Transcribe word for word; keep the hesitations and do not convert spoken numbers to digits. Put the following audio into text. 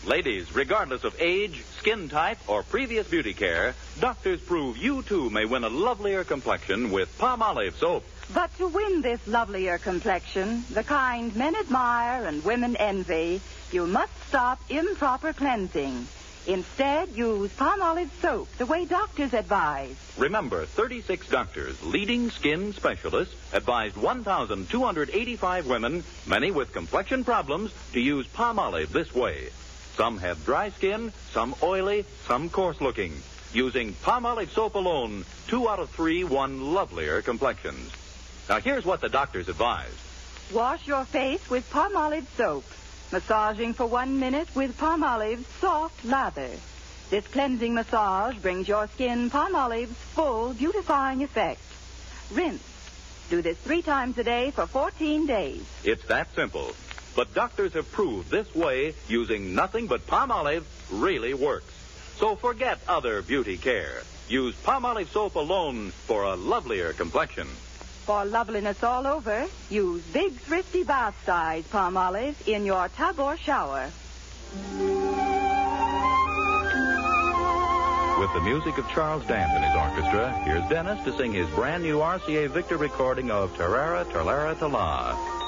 Ladies, regardless of age, skin type, or previous beauty care, doctors prove you, too, may win a lovelier complexion with Palmolive soap. But to win this lovelier complexion, the kind men admire and women envy, you must stop improper cleansing. Instead, use Palmolive soap the way doctors advise. Remember, thirty-six doctors, leading skin specialists, advised one thousand two hundred eighty-five women, many with complexion problems, to use Palmolive this way. Some have dry skin, some oily, some coarse-looking. Using Palmolive soap alone, two out of three won lovelier complexions. Now, here's what the doctors advise. Wash your face with Palmolive soap. Massaging for one minute with Palmolive's soft lather. This cleansing massage brings your skin Palmolive's full beautifying effect. Rinse. Do this three times a day for fourteen days. It's that simple. But doctors have proved this way, using nothing but Palmolive, really works. So forget other beauty care. Use Palmolive soap alone for a lovelier complexion. For loveliness all over, use big, thrifty bath-size Palmolive in your tub or shower. With the music of Charles Dant and his orchestra, here's Dennis to sing his brand new R C A Victor recording of Tarara, Tarara, Tala.